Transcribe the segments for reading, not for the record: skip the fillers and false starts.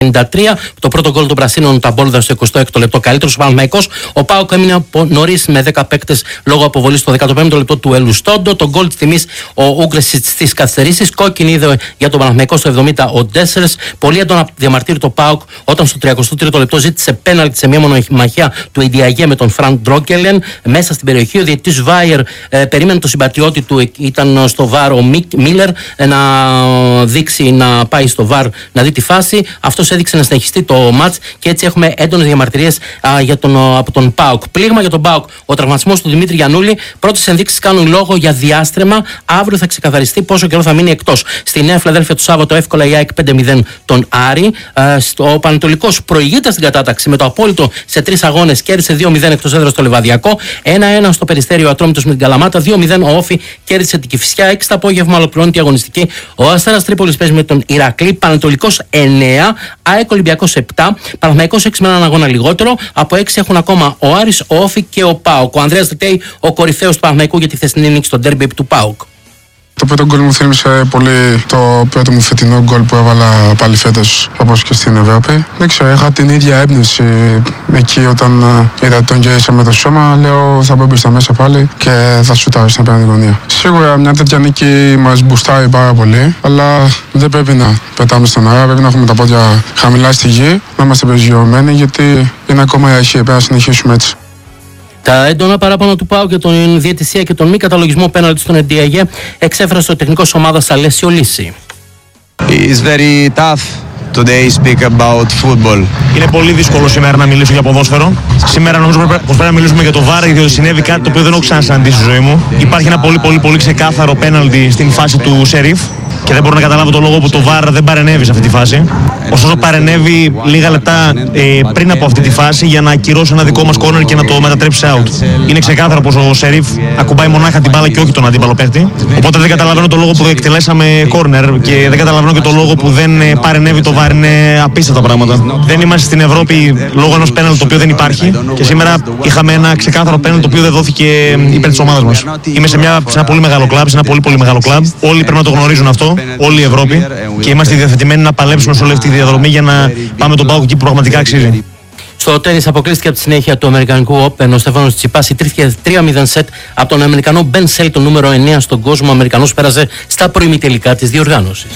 93. Το πρώτο γκολ των Πρασίνων, τα Μπόλδα στο 26ο λεπτό. Καλύτερος ο Παναθηναϊκός. Ο ΠΑΟΚ έμεινε νωρίς με 10 παίκτες λόγω αποβολής στο 15ο λεπτό του Ελουστόντο. Το γκολ της τιμής ο Ούγκρεσιτς στις καθυστερήσεις. Κόκκινη είδε για τον Παναθηναϊκό στο 70 ο Ντέσσερς. Πολύ έντονα διαμαρτύρει το ΠΑΟΚ όταν στο 33ο λεπτό ζήτησε πέναλτι σε μια μονομαχία του Ιντιαγέ με τον Φρανκ Ντρόκελεν μέσα στην περιοχή. Ο διαιτητής Βάιερ περίμενε τον συμπατριώτη του, ήταν στο βάρ ο Μίλερ, να δείξει να πάει στο βάρ να δει τη φάση. Αυτός έδειξε να συνεχιστεί το μάτς και έτσι έχουμε έντονες διαμαρτυρίες από τον ΠΑΟΚ. Πλήγμα για τον ΠΑΟΚ. Ο τραυματισμός του Δημήτρη Γιαννούλη. Πρώτες ενδείξεις κάνουν λόγο για διάστρεμα. Αύριο θα ξεκαθαριστεί πόσο καιρό θα μείνει εκτός. Στη Νέα Φιλαδέλφια το Σάββατο εύκολα η ΑΕΚ 5-0 τον Άρη. Ο Πανετολικός προηγείται στην κατάταξη με το απόλυτο σε 3 αγώνες. Κέρδισε 2-0 εκτός έδρας στο Λιβαδιακό. 1-1 στο Περιστέριο Ατρόμητος με την Καλαμάτα. 2-0 ο Όφη κέρδισε την Κηφισιά. 6 το απόγευμα ολοκληρώνει τη αγωνιστική. Ο Αστέρας Τρίπολης παίζει με τον Ηρακλή. Πανετολικός 9. ΑΕΚ Ολυμπιακός 7. Παναθηναϊκός 6 με έναν αγώνα λιγότερο. Από 6 έχουν ακόμα ο Άρης, ο Όφη και ο ΠΑΟΚ. Ο Ανδρέας Δετέη, ο κορυφαίος του Παναθηναϊκού για τη χθεσινή νίκη στο ντέρμπι του ΠΑΟΚ. Το πρώτο γκολ μου θύμισε πολύ το πρώτο μου φετινό γκολ που έβαλα πάλι φέτος, όπως και στην Ευρώπη. Δεν ξέρω, είχα την ίδια έμπνευση εκεί όταν είδα τον γύρισα με το σώμα. Λέω θα μπω μπροστά μέσα πάλι και θα σουτάρω στην απέναντι γωνία. Σίγουρα μια τέτοια νίκη μας μπουστάρει πάρα πολύ, αλλά δεν πρέπει να πετάμε στον αέρα. Πρέπει να έχουμε τα πόδια χαμηλά στη γη, να είμαστε προσγειωμένοι, γιατί είναι ακόμα η αρχή. Πρέπει να συνεχίσουμε έτσι. Τα έντονα παράπονα του ΠΑΟΚ για τον διαιτησία και τον μη καταλογισμό πέναλτι στον Εντιαγέ εξέφρασε ο τεχνικός ομάδας Αλέσιο Λύση. It's very tough today speak about football. Είναι πολύ δύσκολο σήμερα να μιλήσω για ποδόσφαιρο. Σήμερα νομίζω πως πρέπει να μιλήσουμε για το VAR, γιατί συνέβη κάτι το οποίο δεν έχω ξανασυναντήσει στη ζωή μου. Υπάρχει ένα πολύ ξεκάθαρο πέναλτι στην φάση του Σερίφ και δεν μπορώ να καταλάβω το λόγο που το VAR δεν παρενέβη σε αυτή τη φάση. Ωστόσο παρενέβη λίγα λεπτά πριν από αυτή τη φάση για να ακυρώσει ένα δικό μας corner και να το μετατρέψει out. Είναι ξεκάθαρο πως ο Σερίφ ακουμπάει μονάχα την μπάλα και όχι τον αντίπαλο παίκτη. Οπότε δεν καταλαβαίνω το λόγο που εκτελέσαμε corner και δεν καταλαβαίνω και το λόγο που δεν παρενέβη το VAR. Είναι απίστευτα πράγματα. Δεν είμαστε στην Ευρώπη λόγω ενός πέναλτι το οποίο δεν υπάρχει και σήμερα είχαμε ένα ξεκάθαρο πέναλτι το οποίο δεν δόθηκε υπέρ της ομάδας μας. Είμαι σε ένα πολύ μεγάλο κλαμπ, σε ένα πολύ μεγάλο κλαμπ. Όλοι πρέπει να το γνωρίζουν αυτό, όλη η Ευρώπη, και είμαστε διαθετημένοι να παλέψουμε σε όλη αυτή τη διαδρομή για να πάμε τον ΠΑΟΚ εκεί που πραγματικά αξίζει. Στο τένις αποκλείστηκε από τη συνέχεια του Αμερικανικού Open. Ο Στέφανος Τσιτσιπάς ιτήθηκε 3-0 σετ από τον Αμερικανό Ben Shelton, το νούμερο 9 στον κόσμο. Ο Αμερικανός πέρασε στα προημιτελικά της διοργάνωσης.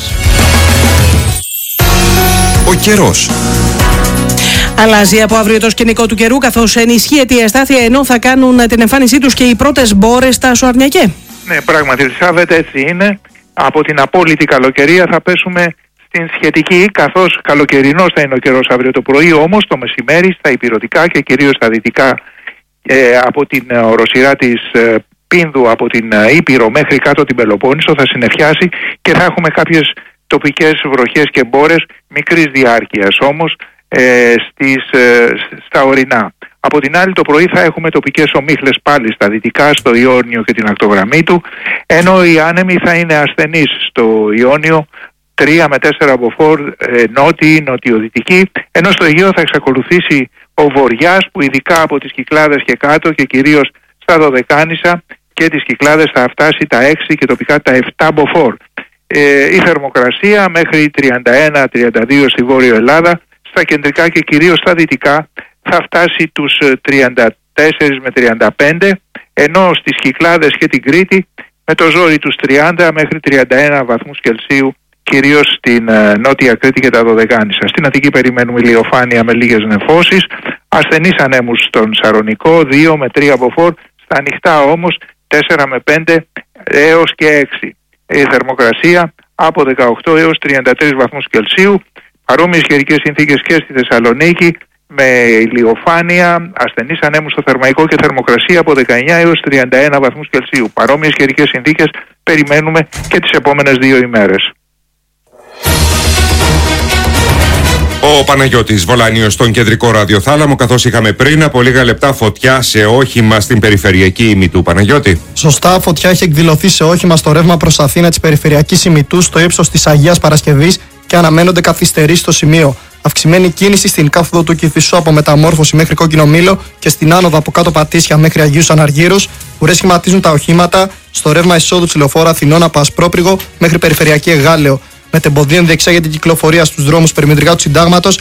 Ο καιρός. Αλλάζει από αύριο το σκηνικό του καιρού, καθώς ενισχύεται η αστάθεια, ενώ θα κάνουν την εμφάνισή τους και οι πρώτες μπόρες στα Σουαρνιακέ. Ναι, πράγματι, Σάββατα έτσι είναι. Από την απόλυτη καλοκαιρία θα πέσουμε στην σχετική, καθώς καλοκαιρινός θα είναι ο καιρός αύριο το πρωί, όμως το μεσημέρι στα ηπειρωτικά και κυρίως στα δυτικά από την οροσειρά της Πίνδου, από την Ήπειρο μέχρι κάτω την Πελοπόννησο θα συννεφιάσει και θα έχουμε κάποιες τοπικές βροχές και μπόρες μικρής διάρκειας όμως στα ορεινά. Από την άλλη το πρωί θα έχουμε τοπικές ομίχλες πάλι στα δυτικά, στο Ιόνιο και την ακτογραμμή του, ενώ οι άνεμοι θα είναι ασθενείς στο Ιόνιο, 3 με 4 μποφόρ νότιοι, νοτιοδυτικοί, ενώ στο Αιγαίο θα εξακολουθήσει ο βοριάς που ειδικά από τις Κυκλάδες και κάτω και κυρίως στα Δωδεκάνησα και τις Κυκλάδες θα φτάσει τα 6 και τοπικά τα 7 μποφόρ. Η θερμοκρασία μέχρι 31-32 στη Βόρειο Ελλάδα, στα κεντρικά και κυρίως στα δυτικά θα φτάσει τους 34 με 35, ενώ στις Κυκλάδες και την Κρήτη με το ζόρι τους 30 μέχρι 31 βαθμούς Κελσίου, κυρίως στην Νότια Κρήτη και τα Δωδεκάνησα. Στην Αττική περιμένουμε ηλιοφάνεια με λίγες νεφώσεις, ασθενείς ανέμους στον Σαρονικό, 2 με 3 μποφόρ, στα ανοιχτά όμως 4 με 5 έως και 6. Η θερμοκρασία από 18 έως 33 βαθμούς Κελσίου, παρόμοιες καιρικές συνθήκες και στη Θεσσαλονίκη με ηλιοφάνεια, ασθενείς ανέμους στο Θερμαϊκό και θερμοκρασία από 19 έως 31 βαθμούς Κελσίου. Παρόμοιες καιρικές συνθήκες περιμένουμε και τις επόμενες 2 ημέρες. Ο Παναγιώτης Βολάνιος στον κεντρικό ραδιοθάλαμο, καθώς είχαμε πριν από λίγα λεπτά φωτιά σε όχημα στην περιφερειακή ημιτού. Παναγιώτη. Σωστά, φωτιά έχει εκδηλωθεί σε όχημα στο ρεύμα προς Αθήνα της περιφερειακής ημιτού στο ύψος της Αγίας Παρασκευής και αναμένονται καθυστερήσεις στο σημείο. Αυξημένη κίνηση στην κάθοδο του Κηφισού από Μεταμόρφωση μέχρι Κόκκινο Μήλο και στην άνοδο από κάτω Πατήσια μέχρι Αγίους Αναργύρους. Ουρές σχηματίζουν τα οχήματα στο ρεύμα εισόδου της λεωφόρου Αθηνών από Ασπρόπριγο μέχρι Περιφερειακή Εγάλεο. Μετεμποδίων διεξάγεται η κυκλοφορία στους δρόμους περιμετρικά του Συντάγματος